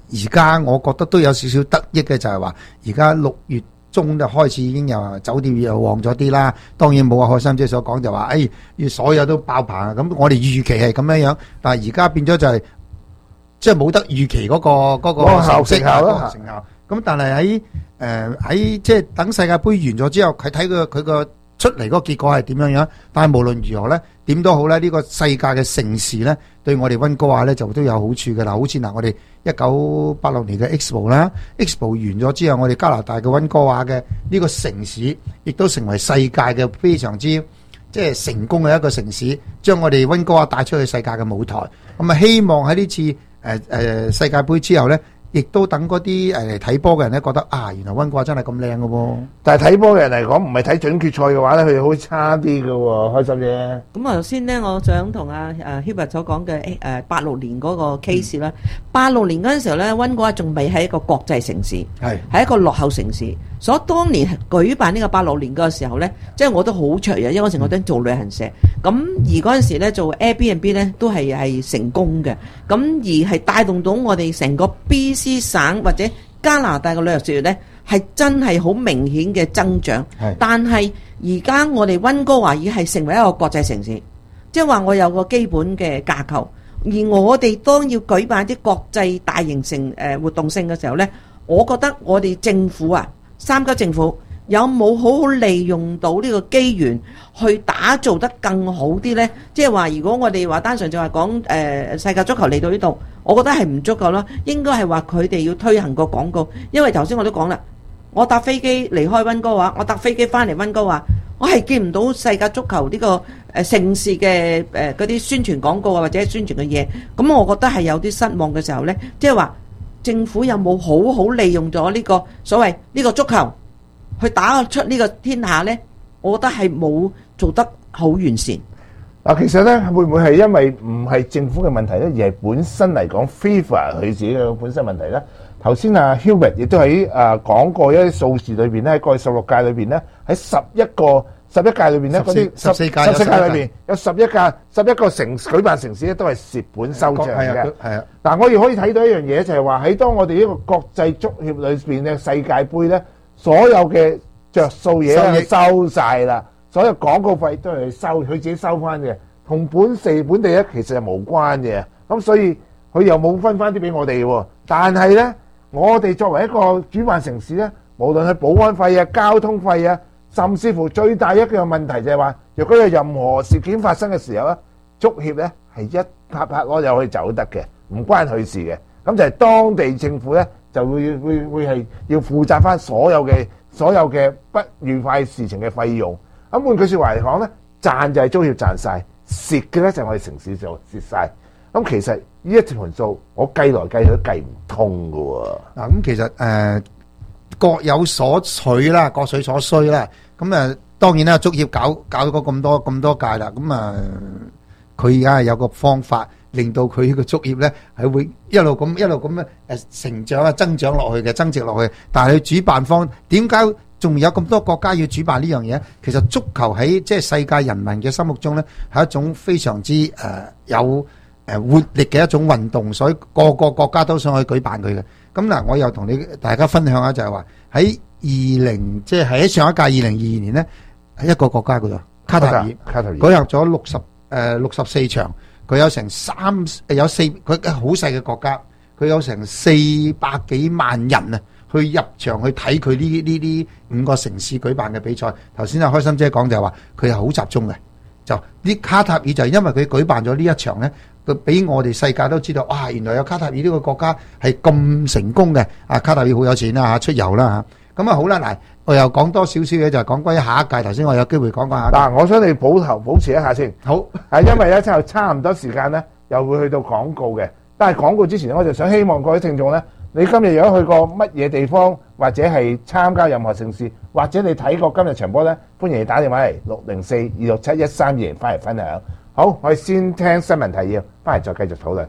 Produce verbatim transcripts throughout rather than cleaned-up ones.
而家我覺得都有少少得益嘅，就係話而家六月中就開始已經有酒店又旺咗啲啦。當然冇阿海生姐所講就話，誒、哎，所有都爆棚啊！咁我哋預期係咁樣樣，但係而家變咗就係即係冇得預期嗰、嗰個嗰、嗰個效成效啦。成效咁，但係喺誒喺即係等世界盃完咗之後，佢睇佢佢個出嚟嗰個結果係點樣樣。但係無論如何咧，點都好咧，呢、呢個世界嘅盛事咧，對我哋溫哥華咧就都有好處嘅啦。好似嗱，我哋一九八六年嘅 Expo 啦 ，Expo 完咗之後，我哋加拿大嘅溫哥華嘅呢個城市，亦都成為世界嘅非常之即係成功嘅一個城市，將我哋溫哥華帶出去世界嘅舞台。咁啊，希望喺呢次誒誒、呃、世界盃之後咧，亦都等嗰啲誒嚟睇波嘅人咧覺得啊，原來溫哥華真係咁靚嘅喎。 但係睇波嘅人嚟講，唔係睇準決賽嘅話咧，佢哋好差啲嘅喎，開心啫。 咁啊，頭先咧，我想同阿誒 Hubert 所講嘅誒八六年嗰個 case 啦。八六年嗰陣時候咧，溫哥華仲未係一個國際城市，係係一個落後城市。所以當年舉辦呢個八六年嘅時候咧，即係我都好雀躍，因為嗰時我都做旅行社。咁而嗰陣時咧做 Airbnb 咧都係係成功嘅。咁而係帶動到我哋成個 B C 省或者加拿大嘅旅遊事業咧，係真係好明顯嘅增長。但係而家我哋溫哥華已經係成為一個國際城市，即係話我有個基本嘅架構。而我哋當要舉辦啲國際大型成誒活動性嘅時候咧，我覺得我哋政府啊，三級政府有冇好好利用到呢個機緣去打造得更好啲呢？即係話如果我哋話單純就係講誒世界足球嚟到呢度，我覺得係唔足夠啦。應該係話佢哋要推行個廣告，因為頭先我都講啦，我搭飛機離開溫哥華，我搭飛機翻嚟溫哥華，我係見唔到世界足球呢個誒盛事嘅誒嗰啲宣傳廣告啊，或者宣傳嘅嘢，咁我覺得係有啲失望嘅時候呢，即係話政府有冇好好利用咗呢個所謂呢個足球去打出呢個天下呢？我覺得係冇做得好完善。 嗱，其實咧會唔會係因為唔係政府嘅問題咧，而係本身嚟講 FIFA 佢自己嘅本身問題咧？頭先啊 Hubert 亦都喺誒講過一啲數字裏邊咧，喺過去十六屆裏邊咧，喺十一個十一屆裏邊咧，嗰啲十四屆十四屆裏邊有十一屆十一個城舉辦城市咧，都係蝕本收場嘅。 係啊， 嗱，我亦可以睇到一樣嘢，就係話喺當我哋呢個國際足協裏邊嘅世界盃咧，所有嘅着數嘢咧收曬啦，所有廣告費都係收，佢自己收翻嘅，同本地本地咧其實係無關嘅。咁所以佢又冇分翻啲俾我哋喎。但係咧，我哋作為一個主辦城市咧，無論係保安費啊、交通費啊，甚至乎最大一個問題就係話，若果有任何事件發生嘅時候咧，足協咧係一拍拍攞就可以走得嘅，唔關佢事嘅。咁就係當地政府咧就會會會係要負責翻所有嘅所有嘅不愉快事情嘅費用。咁換句説話嚟講咧，賺就係足協賺晒，蝕嘅咧就係我哋城市就蝕晒。咁其實呢一盤數，我計來計去都計唔通㗎喎。 嗱，咁其實誒、呃、各有所取啦，各取所需啦。咁誒、呃、當然啦，足協搞搞咗咁多咁多屆啦。咁啊，佢而家係有個方法，令到佢個足協咧係會一路咁一路咁樣誒成長啊、增長落去嘅，增值落去。但係佢主辦方點解仲有咁多國家要主辦呢樣嘢？其實足球喺即係世界人民嘅心目中咧，係一種非常之誒、呃、有誒活力嘅一種運動，所以個個國家都想去舉辦佢嘅。咁嗱，我又同你大家分享下，就係話喺二零即係喺上一屆二零二二年咧，喺一個國家嗰度卡塔爾， 卡塔爾舉行咗六十誒六十四場，佢有成三誒有四，佢好細嘅國家，佢有成四百幾萬人啊，去入場去睇佢呢呢啲五個城市舉辦嘅比賽。頭先阿開心姐講就係話佢係好集中嘅，就啲卡塔爾就係因為佢舉辦咗呢一場咧。佢俾我哋世界都知道，哇！原來有卡塔爾呢個國家係咁成功嘅。啊，卡塔爾好有錢啦嚇，出遊啦嚇。咁啊好啦，嗱，我又講多少少嘢，就係講關於下一屆。頭先我有機會講講下。 嗱，我想你保頭保持一下先。好，係因為咧，之後差唔多時間咧，又會去到廣告嘅。但係廣告之前，我就想希望各位聽眾咧，你今日有去過乜嘢地方，或者係參加任何盛事，或者你睇過今日場波咧，歡迎你打電話嚟六零四二六七一三二零翻嚟分享。好，我哋先聽新聞提要，翻嚟再繼續討論。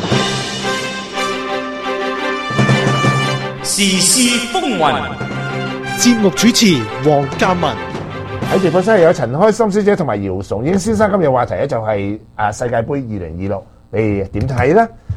時事風雲， 節目主持黃嘉文。 喺直播室有陳開心小姐同埋姚崇英先生。今日話題咧就係啊世界盃二零二六，你點睇咧？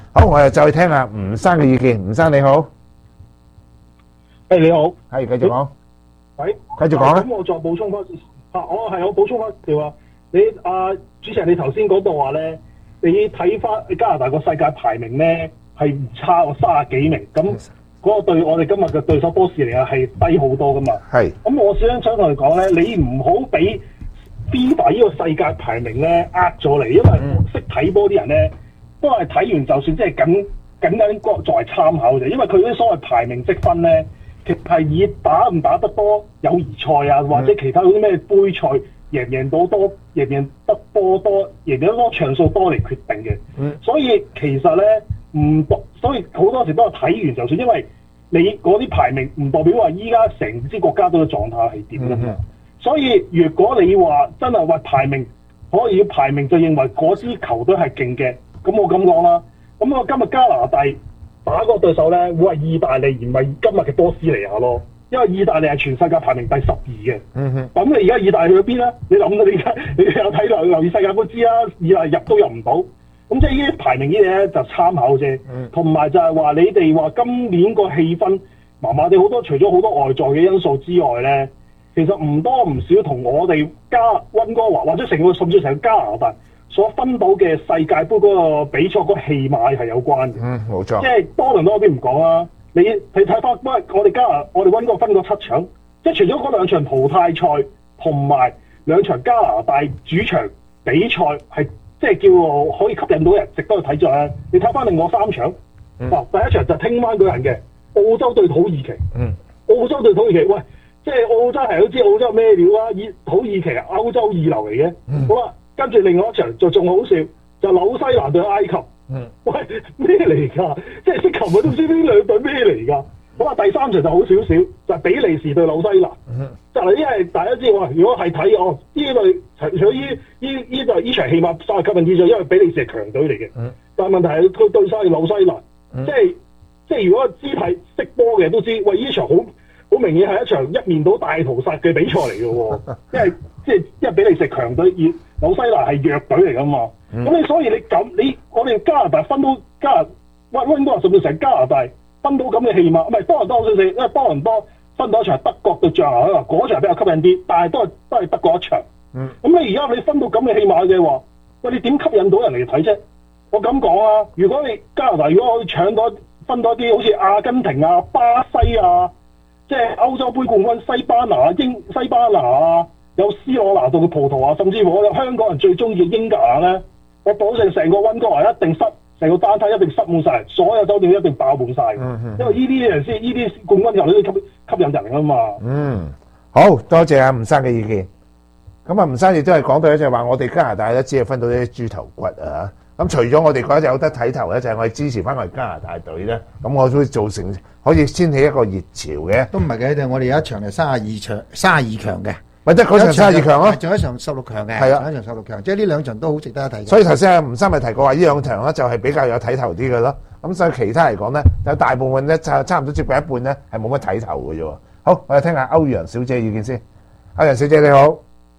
好，我哋再聽下吳生嘅意見。吳生你好， 誒你好， 係繼續講， 喂， 繼續講啦。 咁我再補充翻啊，我係我補充翻條話，你啊主持人你頭先講到話咧，你睇翻加拿大個世界排名咧係唔差喎，三十幾名，咁嗰個對我哋今日嘅對手波士尼亞係低好多噶嘛。係。咁我想想同你講咧，你唔好俾 FIFA 呢個世界排名咧呃咗你，因為識睇波啲人咧都係睇完就算，即係僅僅僅作為參考啫。因為佢嗰啲所謂排名積分咧，其實係以打唔打得多友誼賽啊，或者其他嗰啲咩杯賽贏唔贏到多，贏唔贏得波多，贏唔贏得多場數多嚟決定嘅。嗯。所以其實咧唔代，所以好多時都係睇完就算，因為你嗰啲排名唔代表話依家成支國家隊嘅狀態係點㗎嘛。所以如果你話真係話排名可以排名就認為嗰支球隊係勁嘅，咁我咁講啦。咁我今日加拿大打個對手咧，會係意大利而唔係今日嘅波斯尼亞咯。因為意大利係全世界排名第十二嘅。嗯哼。咁你而家意大利去咗邊咧？你諗到你而家你有睇留留意世界盃知啦，意大利入都入唔到。咁即係呢啲排名呢啲咧就參考啫。同埋就係話你哋話今年個氣氛麻麻地好多，除咗好多外在嘅因素之外咧。其實唔多唔少同我哋加溫哥華或者成個甚至成個加拿大所分到嘅世界盃嗰個比賽嗰個戲碼係有關嘅。嗯，冇錯。即係多倫多嗰邊唔講啦，你你睇翻，不過我哋加拿我哋溫哥華分過七場，即係除咗嗰兩場淘汰賽同埋兩場加拿大主場比賽係即係叫可以吸引到人值得去睇咗啦。你睇翻另外三場，嗱、嗯、第一場就聽晚嗰人嘅澳洲對土耳其。嗯，澳洲對土耳其，喂。即係澳洲係都知澳洲咩料啊？以土耳其係歐洲二流嚟嘅。嗯、好啦，跟住另外一場就仲好笑，就紐西蘭對埃及。嗯、喂，咩嚟㗎？即係識球咪都知呢兩隊咩嚟㗎？好啦，第三場就好少少，就係、比利時對紐西蘭。嗯、就係因為大家知喎，如果係睇哦呢隊除咗呢呢呢隊呢場戲碼稍為吸引啲咗，因為比利時係強隊嚟嘅。嗯、但係問題係佢對晒紐西蘭，嗯、即係即係如果肢體識波嘅都知，喂呢場好。好明顯係一場一面倒大屠殺嘅比賽嚟嘅喎，因為即係因為比利時強隊，而紐西蘭係弱隊嚟噶嘛。咁、嗯、你所以你咁你我哋加拿大分到加拿溫溫哥華甚至成加拿大分到咁嘅戲碼，唔係多倫多好少少，因為多倫多分到一場德國對象牙，嗰場比較吸引啲，但係都係都係德國一場。咁、嗯、你而家你分到咁嘅戲碼嘅話，喂你點吸引到人嚟睇啫？我咁講啊，如果你加拿大如果可以搶到分到一啲好似阿根廷啊、巴西啊。即係歐洲杯冠軍西班牙、英西班牙啊，有 C 羅拿度嘅葡萄牙，甚至乎我有香港人最中意嘅英格蘭咧，我保證成個溫哥華一定塞，成個單體一定塞滿晒，所有酒店一定爆滿晒。嗯嗯。因為呢啲人先，呢啲冠軍球隊都吸吸引人啊嘛。嗯， 好多謝阿吳生嘅意見。咁啊，吳生亦都係講到咧，就係話我哋加拿大咧只係分到啲豬頭骨啊。咁除咗我哋覺得有得睇頭咧，就係、是、我哋支持翻我哋加拿大隊咧，咁我都會造成可以掀起一個熱潮嘅。 都唔係嘅，我哋有一場係三十二場，三十二強嘅， 咪即係嗰場三十二強咯， 仲有一場十六強嘅， 係啊， 仲有一場十六強，即係呢兩場都好值得一睇。 所以頭先阿吳生咪提過話，呢兩場咧就係比較有睇頭啲嘅咯。咁所以其他嚟講咧，有大部分咧就差唔多接近一半咧係冇乜睇頭嘅啫。好，我哋聽下歐陽小姐意見先。歐陽小姐你好。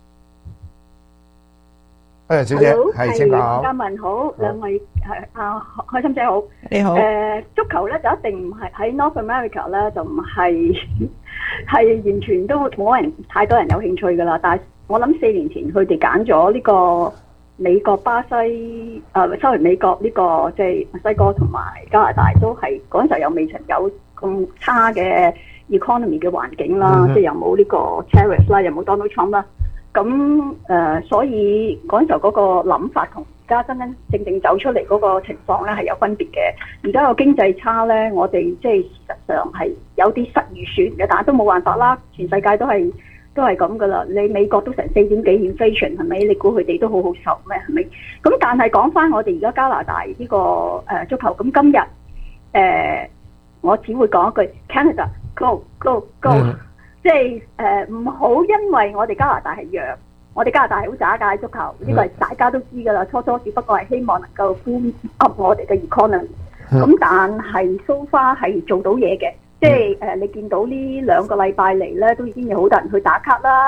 歐陽小姐，係請講。 嘉文好，兩位係啊開心姐好， 你好。 誒足球咧就一定唔係喺 North America 咧就唔係係完全都冇人太多人有興趣噶啦。但係我諗四年前佢哋揀咗呢個美國、巴西誒，sorry美國呢個即係墨西哥同埋加拿大都係嗰陣時候又未曾有咁差嘅 economy 嘅環境啦，即係又冇呢個 tariff 啦，又冇 Donald Trump 啦。咁誒、呃，所以嗰陣時候嗰個諗法同而家真真正正走出嚟嗰個情況咧係有分別嘅。而家個經濟差咧，我哋即係事實上係有啲失預算嘅，但係都冇辦法啦。全世界都係都係咁噶啦。你美國都成四點幾 inflation 係咪？你估佢哋都好好受咩？係咪？咁但係講翻我哋而家加拿大呢、這個誒、呃、足球，咁今日誒、呃、我只會講一句 Canada go go go。嗯即係誒唔好因為我哋加拿大係弱，我哋加拿大係好渣㗎足球，呢個係大家都知㗎啦。初初只不過係希望能夠 boom up 我哋嘅 economy，咁但係 so far 係做到嘢嘅，即係誒、呃、你見到呢兩個禮拜嚟咧，都已經有好多人去打卡啦，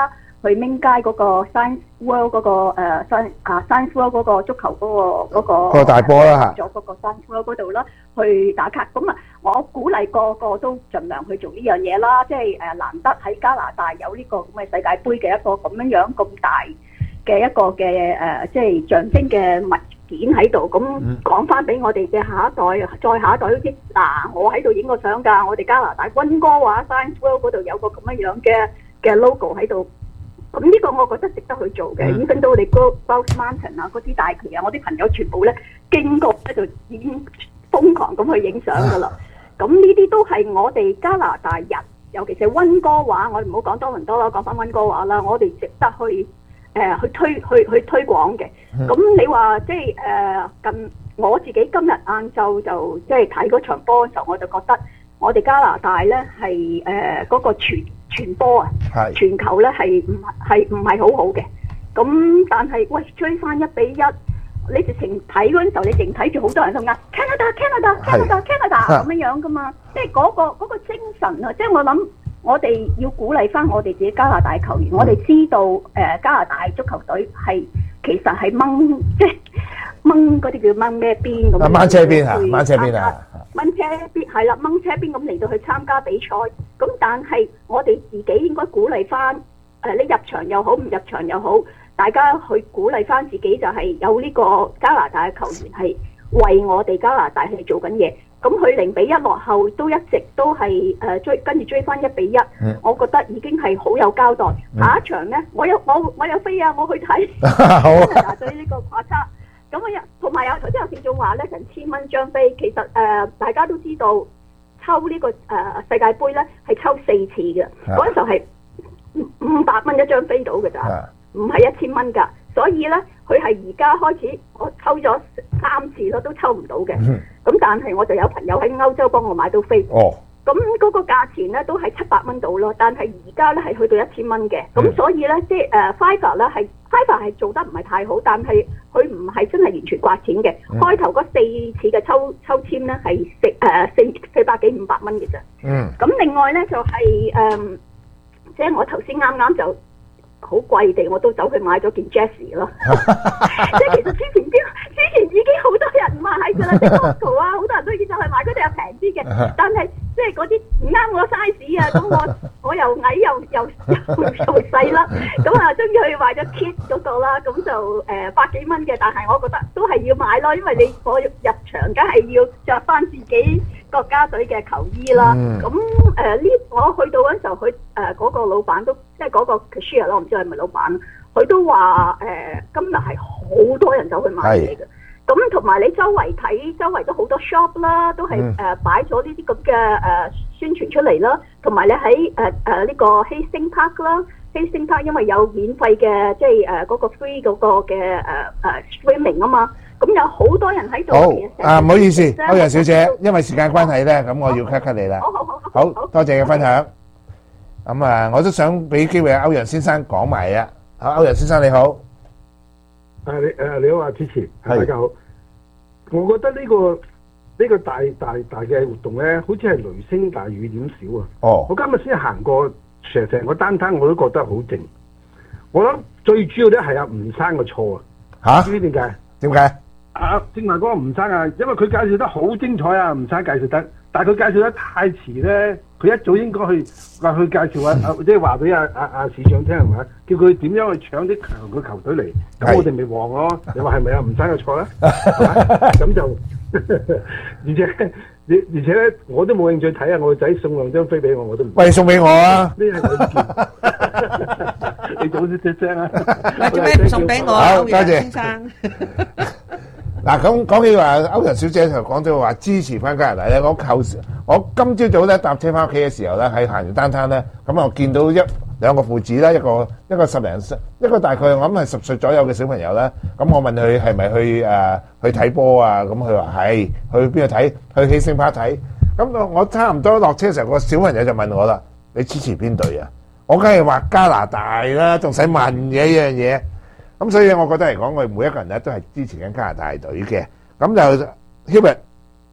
去明街嗰個 Science World 嗰、個誒 Science 啊 Science World 嗰個足球嗰、個嗰、個嗰個大波啦嚇咗嗰個 Science World 嗰度啦，去打卡。咁啊，我鼓勵個個都盡量去做呢樣嘢啦。即係誒難得喺加拿大有呢個咁嘅世界盃嘅一個咁樣樣咁大嘅一個嘅誒，即係象徵嘅物件喺度。咁講翻俾我哋嘅下一代，再下一代都知嗱，我喺度影個相㗎。我哋加拿大溫哥華 Science World 嗰度有個咁樣樣嘅嘅 logo 喺度。咁呢個我覺得值得去做嘅。even 到你 Grouse Mountain 啊嗰啲大旗啊，我啲朋友全部咧經過咧就已經瘋狂咁去影相㗎啦。咁呢啲都係我哋加拿大人，尤其是溫哥華，我哋唔好講多倫多啦，講翻溫哥華啦，我哋值得去誒、呃、去推去去推廣嘅。咁你話即係誒近我自己今日晏晝就即係睇嗰場波嘅時候，我就覺得我哋加拿大咧係誒嗰個傳傳波啊，傳球咧係唔係唔係好好嘅。咁但係喂追翻一比一。你直情睇嗰陣時候，你淨睇住好多人都嗌 Canada Canada Canada Canada 咁樣樣噶嘛，即係嗰個嗰個精神啊！即係我諗，我哋要鼓勵翻我哋自己加拿大球員。我哋知道誒加拿大足球隊係其實係掹即係掹嗰啲叫掹咩邊咁。 掹車邊啊！掹車邊啊！ 掹車邊係啦，掹車邊咁嚟到去參加比賽。咁但係我哋自己應該鼓勵翻誒，你入場又好，唔入場又好。大家去鼓勵翻自己，就係有呢個加拿大嘅球員係為我哋加拿大係做緊嘢。咁佢零比一落後，都一直都係誒、呃、追跟住追翻一比一、嗯。我覺得已經係好有交代。嗯、下一場呢，我有我我有飛啊，我去睇。加拿大對呢個跨差。咁我有同埋有頭先有聽眾話咧，成千蚊張飛。其實誒、呃、大家都知道抽呢、這個誒、呃、世界盃咧係抽四次嘅，嗰陣時候係五百蚊一張飛到嘅咋。唔係一千蚊㗎，所以咧佢係而家開始，我抽咗三次咯，都抽唔到嘅。咁、嗯、但係我就有朋友喺歐洲幫我買到飛。哦。咁嗰個價錢咧都係七百蚊到咯，但係而家咧係去到一千蚊嘅。咁、嗯、所以咧即係誒 Fiverr 咧係 Fiverr 係做得唔係太好，但係佢唔係真係完全刮錢嘅。嗯、開頭嗰四次嘅抽抽籤咧係四誒四四百幾五百蚊嘅啫。嗯。咁另外咧就係、是、誒、呃，即係我頭先啱啱就。好貴地，我都走去買咗件 Jessie 咯。即係其實之前啲之前已經好多人買㗎啦，即係 Costco 啊，好多人都已經走去買，嗰啲又平啲嘅。但係即係嗰啲唔啱我 size 啊，咁我我又矮又又又又細啦，咁啊終於去買咗 Kit 嗰個啦，咁就誒、呃、百幾蚊嘅，但係我覺得都係要買咯，因為你我入場梗係要着翻自己國家隊嘅球衣啦。咁誒呢，我去到嗰陣時候，佢誒嗰個老闆都即係嗰個 cashier 咯，唔知係咪老闆，佢都話誒、呃、今日係好多人走去買嘢嘅。咁同埋你周圍睇，周圍都好多 shop 啦，都係誒擺咗呢啲咁嘅誒宣傳出嚟啦。同埋你喺誒誒呢個 Hastings Park 啦 ，Hastings Park 因為有免費嘅即係誒嗰個 free 嗰個嘅誒誒 swimming 啊嘛。咁有好多人喺度。 好啊，唔好意思，歐陽小姐，因為時間關係咧，咁我要 cut cut 你啦。好好好，好，好多謝嘅分享。咁啊，我都想俾機會歐陽先生講埋啊。好，歐陽先生你好。 誒你誒你好啊，主持，大家好。我覺得呢、呢個呢、呢個大大大嘅活動咧，好似係雷聲大雨點少啊。哦。我今日先行過成成個單攤，我都覺得好靜。我諗最主要咧係阿吳生嘅錯啊。嚇？知唔知點解？ 點解？ 啊，正話嗰個吳生啊，因為佢介紹得好精彩啊，吳生介紹得，但係佢介紹得太遲咧，佢一早應該去話去介紹啊，即係話俾阿阿阿市長聽係咪？叫佢點樣去搶啲強嘅球隊嚟，咁我哋咪旺咯。你話係咪啊？吳生嘅錯咧？咁就而且而且咧，我都冇興趣睇啊！我個仔送兩張飛俾我，我都唔喂送俾我啊！ 呢係我意見，你早啲出聲啊！ 做咩唔送俾我啊？歐陽先生。 嗱，咁講起話歐陽小姐就講咗話支持翻加拿大咧，我舊時我今朝早咧搭車翻屋企嘅時候咧，喺行完單攤咧，咁我見到一兩個父子啦，一個一個十零歲，一個大概我諗係十歲左右嘅小朋友啦。咁我問佢係咪去誒、呃、去睇波啊？咁佢話係，去邊度睇？去Hastings Park睇。咁我差唔多落車嘅時候，個小朋友就問我啦：你支持邊隊啊？我梗係話加拿大啦，仲使問嘅一樣嘢。咁所以我覺得嚟講，我哋每一個人咧都係支持緊加拿大隊嘅。咁就 Hubert，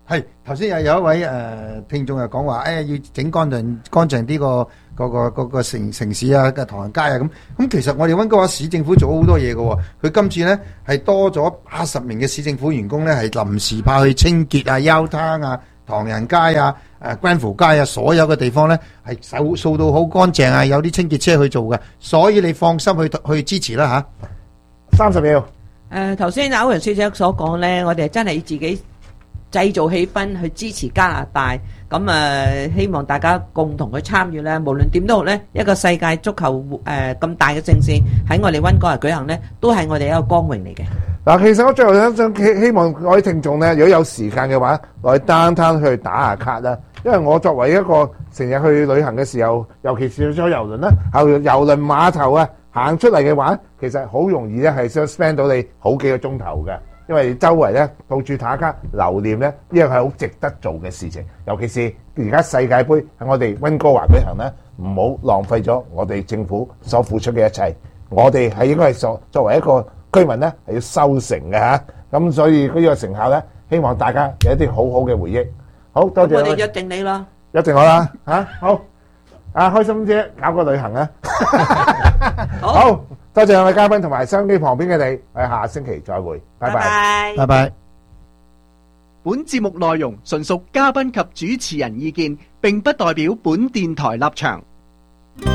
係頭先又有一位誒、呃、聽眾又講話，誒、哎、要整乾淨乾淨啲個個個個個城城市啊嘅唐人街啊咁。咁其實我哋溫哥華市政府做咗好多嘢嘅喎，佢今次咧係多咗八十名嘅市政府員工咧係臨時派去清潔啊、休灘啊、唐人街啊、誒 Granville 街啊，所有嘅地方咧係掃掃到好乾淨啊，有啲清潔車去做嘅，所以你放心去去支持啦嚇。 三十秒。 誒頭先歐陽小姐所講咧，我哋真係自己製造氣氛去支持加拿大，咁誒、呃、希望大家共同去參與咧。無論點都好咧，一個世界足球誒咁、呃、大嘅盛事喺我哋溫哥華舉行咧，都係我哋一個光榮嚟嘅。 嗱，其實我最後想想希希望各位聽眾咧，如果有時間嘅話，落去 downtown 去打下卡啦。因為我作為一個成日去旅行嘅時候，尤其是坐郵輪啦，後郵輪碼頭啊，行出嚟嘅話，其實好容易咧係想 spend 到你好幾個鐘頭嘅。因為周圍咧到處打卡留念咧，呢樣係好值得做嘅事情。尤其是而家世界盃喺我哋溫哥華舉行咧，唔好浪費咗我哋政府所付出嘅一切。我哋係應該係作作為一個居民咧係要收成嘅嚇。咁所以呢個成效咧，希望大家有一啲好好嘅回憶。好多謝。 我哋約定你啦， 約定我啦嚇。好，啊開心姐搞個旅行啊！好。多謝兩位嘉賓同埋收音機旁邊嘅你，我哋下星期再會，拜拜， 拜拜。 本節目內容純屬嘉賓及主持人意見，並不代表本電台立場。